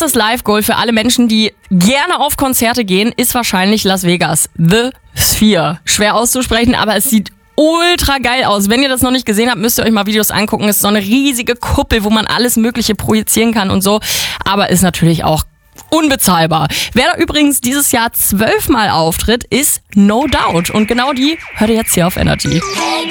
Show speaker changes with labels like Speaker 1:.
Speaker 1: großes Live-Goal für alle Menschen, die gerne auf Konzerte gehen, ist wahrscheinlich Las Vegas. The Sphere. Schwer auszusprechen, aber es sieht ultra geil aus. Wenn ihr das noch nicht gesehen habt, müsst ihr euch mal Videos angucken. Es ist so eine riesige Kuppel, wo man alles Mögliche projizieren kann und so. Aber ist natürlich auch unbezahlbar. Wer da übrigens dieses Jahr 12-mal auftritt, ist No Doubt. Und genau die hört ihr jetzt hier auf Energy.
Speaker 2: Hey